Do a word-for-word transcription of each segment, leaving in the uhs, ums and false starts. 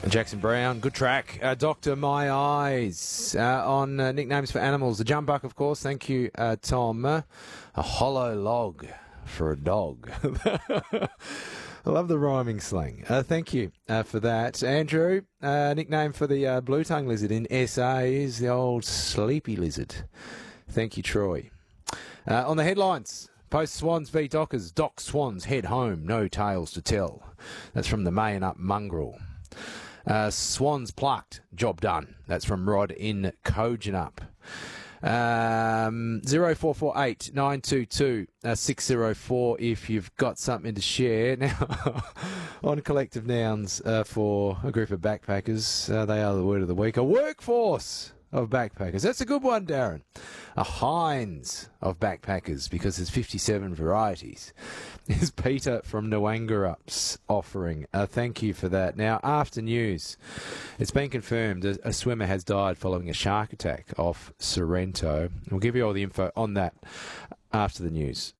Jackson Brown, good track. Uh, Doctor My Eyes uh, on uh, nicknames for animals. The jumbuck, of course. Thank you, uh, Tom. Uh, a hollow log for a dog. I love the rhyming slang. Uh, thank you uh, for that. Andrew, uh, nickname for the uh, blue tongue lizard in S A is the old sleepy lizard. Thank you, Troy. Uh, on the headlines, post Swans v Dockers. Dock Swans head home, no tales to tell. That's from the May and Up Mongrel. Uh, Swans plucked, job done. That's from Rod in Kojonup. Um, zero four four eight nine two two six zero four if you've got something to share. Now, on collective nouns uh, for a group of backpackers, uh, they are the word of the week. A workforce of backpackers. That's a good one, Darren. A Heinz of backpackers, because there's fifty-seven varieties, is Peter from Nwangarup's offering. Uh, thank you for that. Now, after news, it's been confirmed a, a swimmer has died following a shark attack off Sorrento. We'll give you all the info on that after the news.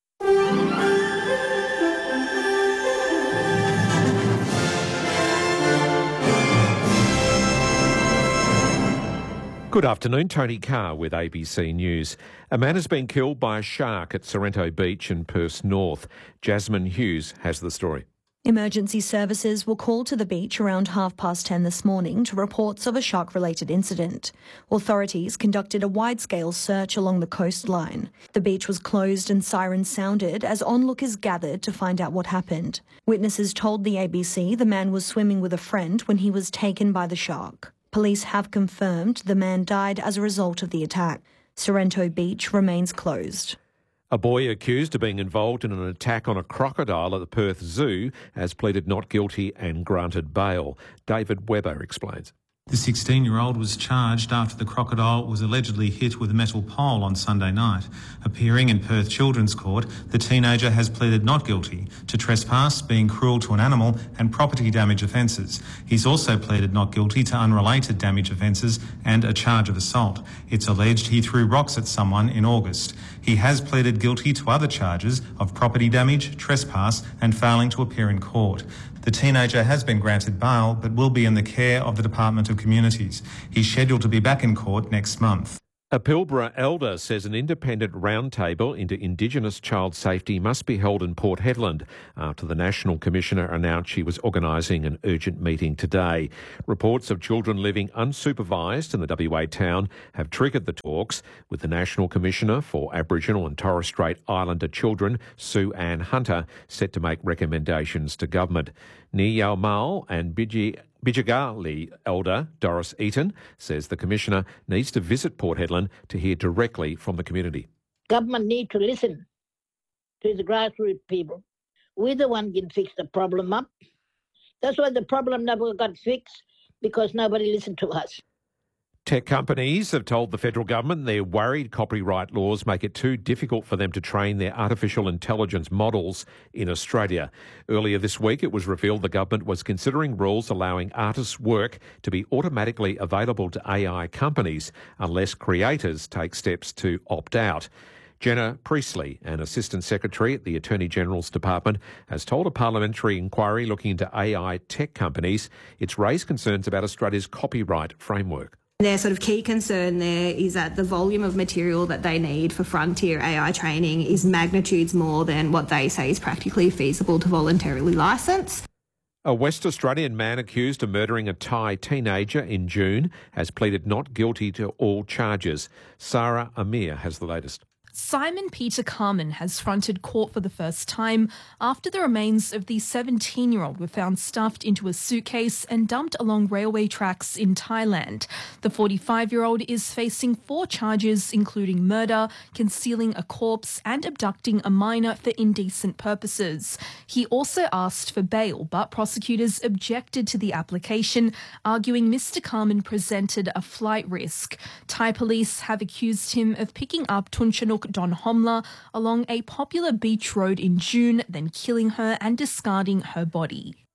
Good afternoon, Tony Carr with A B C News. A man has been killed by a shark at Sorrento Beach in Perth North. Jasmine Hughes has the story. Emergency services were called to the beach around half past ten this morning to reports of a shark-related incident. Authorities conducted a wide-scale search along the coastline. The beach was closed and sirens sounded as onlookers gathered to find out what happened. Witnesses told the A B C the man was swimming with a friend when he was taken by the shark. Police have confirmed the man died as a result of the attack. Sorrento Beach remains closed. A boy accused of being involved in an attack on a crocodile at the Perth Zoo has pleaded not guilty and granted bail. David Webber explains. The sixteen-year-old was charged after the crocodile was allegedly hit with a metal pole on Sunday night. Appearing in Perth Children's Court, the teenager has pleaded not guilty to trespass, being cruel to an animal and property damage offences. He's also pleaded not guilty to unrelated damage offences and a charge of assault. It's alleged he threw rocks at someone in August. He has pleaded guilty to other charges of property damage, trespass and failing to appear in court. The teenager has been granted bail but will be in the care of the Department of Communities. He's scheduled to be back in court next month. A Pilbara elder says an independent roundtable into Indigenous child safety must be held in Port Hedland after the National Commissioner announced she was organising an urgent meeting today. Reports of children living unsupervised in the W A town have triggered the talks, with the National Commissioner for Aboriginal and Torres Strait Islander Children, Sue Ann Hunter, set to make recommendations to government. Ni Yao Mal and Bidji Bijagali elder Doris Eaton says the Commissioner needs to visit Port Hedland to hear directly from the community. Government need to listen to the grassroots people. We're the one can fix the problem up. That's why the problem never got fixed, because nobody listened to us. Tech companies have told the federal government they're worried copyright laws make it too difficult for them to train their artificial intelligence models in Australia. Earlier this week, it was revealed the government was considering rules allowing artists' work to be automatically available to A I companies unless creators take steps to opt out. Jenna Priestley, an Assistant Secretary at the Attorney General's Department, has told a parliamentary inquiry looking into A I tech companies it's raised concerns about Australia's copyright framework. Their sort of key concern there is that the volume of material that they need for frontier A I training is magnitudes more than what they say is practically feasible to voluntarily licence. A West Australian man accused of murdering a Thai teenager in June has pleaded not guilty to all charges. Sarah Amir has the latest. Simon Peter Carman has fronted court for the first time after the remains of the seventeen-year-old were found stuffed into a suitcase and dumped along railway tracks in Thailand. The forty-five-year-old is facing four charges, including murder, concealing a corpse and abducting a minor for indecent purposes. He also asked for bail, but prosecutors objected to the application, arguing Mister Carman presented a flight risk. Thai police have accused him of picking up Tunchanuk Don Homla along a popular beach road in June, then killing her and discarding her body.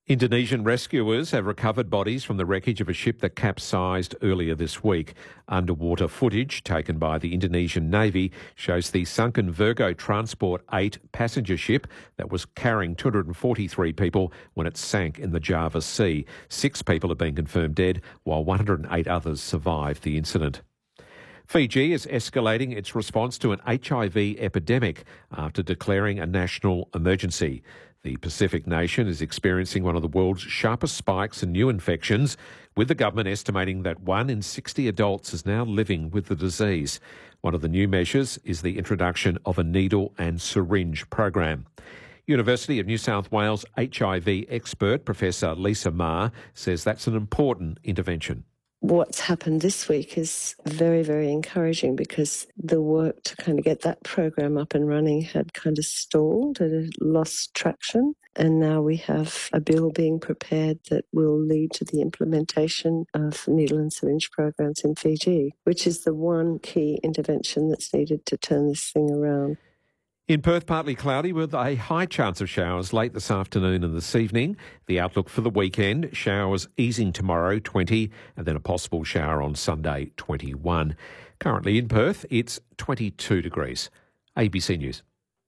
Indonesian rescuers have recovered bodies from the wreckage of a ship that capsized earlier this week. Underwater footage taken by the Indonesian Navy shows the sunken Virgo Transport eight passenger ship that was carrying two hundred forty-three people when it sank in the Java Sea. Six people have been confirmed dead, while one hundred eight others survived the incident. Fiji is escalating its response to an H I V epidemic after declaring a national emergency. The Pacific nation is experiencing one of the world's sharpest spikes in new infections, with the government estimating that one in sixty adults is now living with the disease. One of the new measures is the introduction of a needle and syringe program. University of New South Wales H I V expert Professor Lisa Ma says that's an important intervention. What's happened this week is very, very encouraging because the work to kind of get that program up and running had kind of stalled, it had lost traction. And now we have a bill being prepared that will lead to the implementation of needle and syringe programs in Fiji, which is the one key intervention that's needed to turn this thing around. In Perth, partly cloudy with a high chance of showers late this afternoon and this evening. The outlook for the weekend, showers easing tomorrow, twenty, and then a possible shower on Sunday, twenty-one. Currently in Perth, it's twenty-two degrees. A B C News.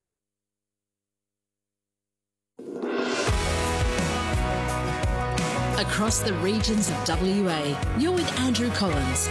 Across the regions of W A, you're with Andrew Collins.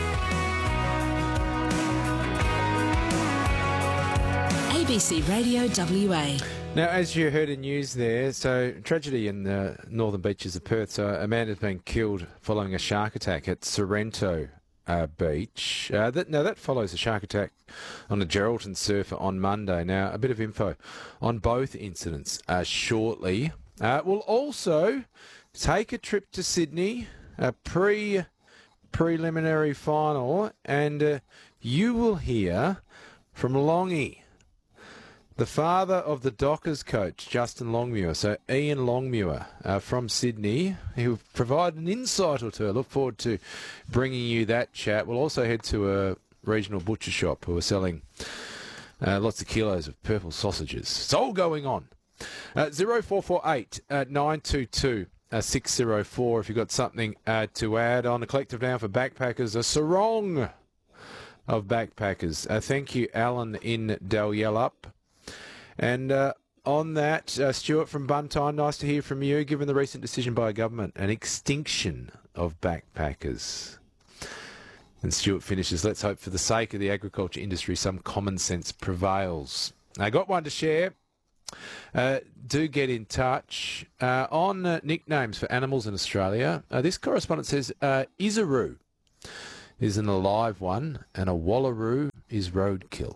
A B C Radio W A. Now, as you heard in news there, so tragedy in the northern beaches of Perth. So a man has been killed following a shark attack at Sorrento uh, Beach. Uh, that, now, that follows a shark attack on a Geraldton surfer on Monday. Now, a bit of info on both incidents uh, shortly. Uh, we'll also take a trip to Sydney, a pre preliminary final, and uh, you will hear from Longy, the father of the Dockers coach, Justin Longmuir. So Ian Longmuir uh, from Sydney. He'll provide an insight or two. I look forward to bringing you that chat. We'll also head to a regional butcher shop who are selling uh, lots of kilos of purple sausages. It's all going on. Uh, zero four four eight nine two two six zero four if you've got something uh, to add on. A collective now for backpackers, a sarong of backpackers. Uh, thank you, Alan in Dalyellup. And uh, on that, uh, Stuart from Buntine, nice to hear from you. Given the recent decision by government, an extinction of backpackers. And Stuart finishes, let's hope for the sake of the agriculture industry some common sense prevails. I got one to share. Uh, do get in touch. Uh, on uh, nicknames for animals in Australia, uh, this correspondent says uh, Isaroo is an alive one and a wallaroo is roadkill.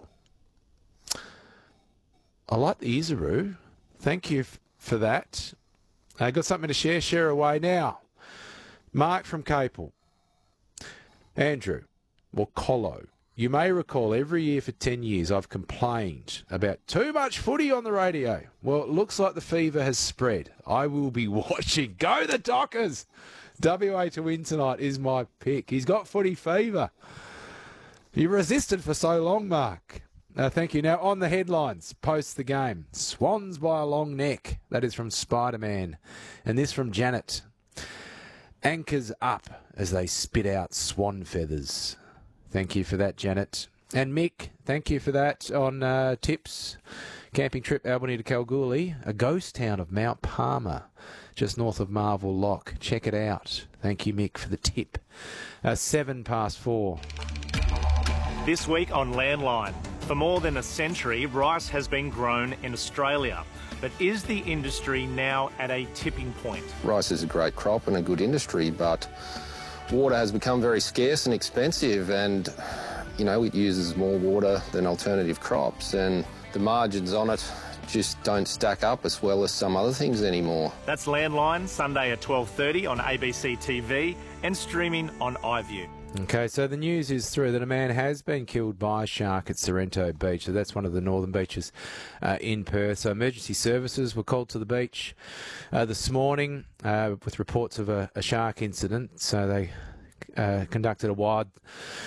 I like the Isaroo. Thank you f- for that. I uh, got something to share. Share away now. Mark from Capel. Andrew, or Colo. You may recall every year for ten years I've complained about too much footy on the radio. Well, it looks like the fever has spread. I will be watching. Go the Dockers! W A to win tonight is my pick. He's got footy fever. You resisted for so long, Mark. Uh, thank you. Now, on the headlines, post the game. Swans by a long neck. That is from Spider-Man. And this from Janet. Anchors up as they spit out swan feathers. Thank you for that, Janet. And Mick, thank you for that on uh, tips. Camping trip Albany to Kalgoorlie, a ghost town of Mount Palmer, just north of Marvel Lock. Check it out. Thank you, Mick, for the tip. Uh, seven past four. This week on Landline. For more than a century, rice has been grown in Australia. But is the industry now at a tipping point? Rice is a great crop and a good industry, but water has become very scarce and expensive, and, you know, it uses more water than alternative crops, and the margins on it just don't stack up as well as some other things anymore. That's Landline, Sunday at twelve thirty on A B C T V and streaming on iView. Okay, so the news is through that a man has been killed by a shark at Sorrento Beach. So that's one of the northern beaches uh, in Perth. So emergency services were called to the beach uh, this morning uh, with reports of a, a shark incident. So they uh, conducted a wide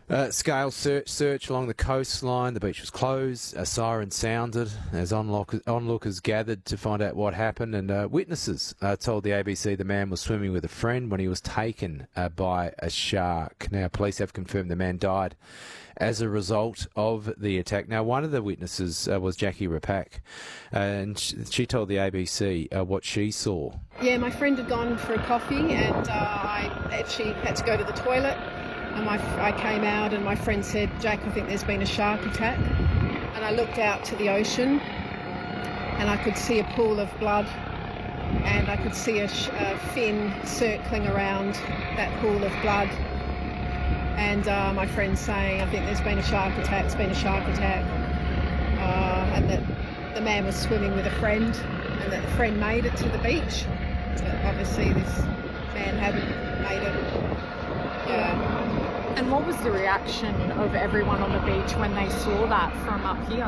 Uh, scale search, search along the coastline. The beach was closed. A siren sounded as onlookers, onlookers gathered to find out what happened. And uh, witnesses uh, told the A B C the man was swimming with a friend when he was taken uh, by a shark. Now, police have confirmed the man died as a result of the attack. Now, one of the witnesses uh, was Jackie Repack, uh, and she, she told the A B C uh, what she saw. Yeah, my friend had gone for a coffee, and uh, I actually had to go to the toilet. And my, I came out and my friend said, Jack, I think there's been a shark attack. And I looked out to the ocean and I could see a pool of blood and I could see a, sh- a fin circling around that pool of blood. And uh, my friend saying, I think there's been a shark attack, it's been a shark attack. Uh, and that the man was swimming with a friend and that the friend made it to the beach. But obviously this man hadn't made it. Yeah. And what was the reaction of everyone on the beach when they saw that from up here?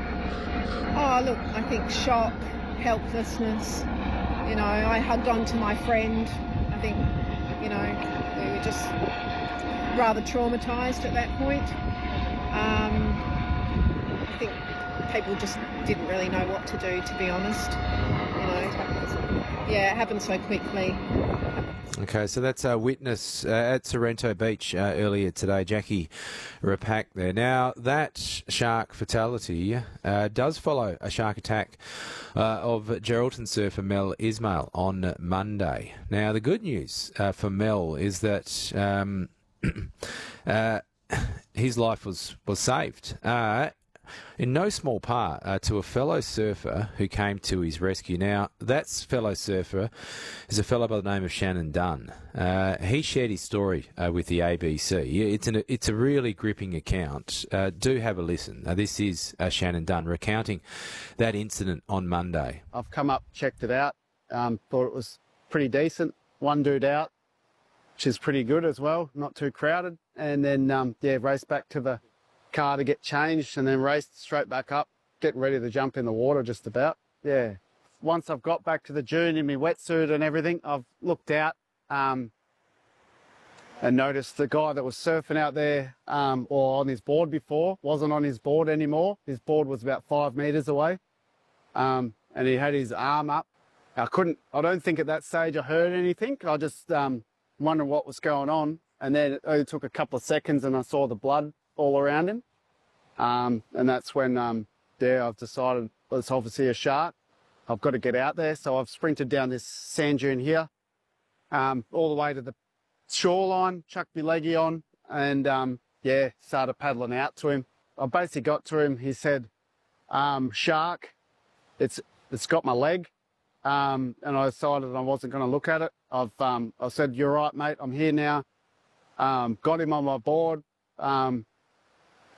Oh, look, I think shock, helplessness. You know, I hugged on to my friend. I think, you know, we were just rather traumatised at that point. Um, I think people just didn't really know what to do, to be honest. You know, yeah, it happened so quickly. Okay, so that's a witness uh, at Sorrento Beach uh, earlier today, Jackie Repack there. Now, that shark fatality uh, does follow a shark attack uh, of Geraldton surfer Mel Ismail on Monday. Now, the good news uh, for Mel is that um, uh, his life was, was saved. Uh, in no small part uh, to a fellow surfer who came to his rescue. Now, that fellow surfer is a fellow by the name of Shannon Dunn. Uh, he shared his story uh, with the A B C. It's, an, it's a really gripping account. Uh, do have a listen. Uh, this is uh, Shannon Dunn recounting that incident on Monday. I've come up, checked it out, um, thought it was pretty decent. One dude out, which is pretty good as well, not too crowded. And then, um, yeah, raced back to the car to get changed and then raced straight back up, getting ready to jump in the water just about. Yeah. Once I've got back to the dune in my wetsuit and everything, I've looked out um, and noticed the guy that was surfing out there um, or on his board before wasn't on his board anymore. His board was about five metres away um, and he had his arm up. I couldn't, I don't think at that stage I heard anything. I just um, wondered what was going on. And then it only took a couple of seconds and I saw the blood all around him. Um, and that's when, um, yeah, I've decided well, it's obviously a shark. I've got to get out there. So I've sprinted down this sand dune here, um, all the way to the shoreline, chucked my leggy on and, um, yeah, started paddling out to him. I basically got to him. He said, um, shark, it's, it's got my leg. Um, and I decided I wasn't going to look at it. I've, um, I said, you're right, mate. I'm here now. Um, got him on my board. Um,